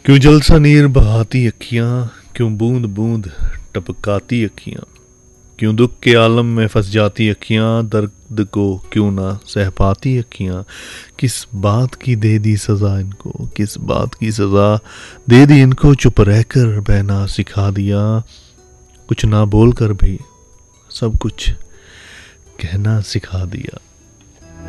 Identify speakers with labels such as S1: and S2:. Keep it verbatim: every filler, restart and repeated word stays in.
S1: क्यों जलसा नीर बहाती अखियां, क्यों बूंद बूंद टपकाती अखियां, क्यों दुख के आलम में फंस जाती अखियां, दर्द को क्यों ना सह पाती अखियां। किस बात की दे दी सजा इनको, किस बात की सजा दे दी इनको, चुप रहकर बहना सिखा दिया। कुछ ना बोल कर भी सब कुछ कहना सिखा दिया।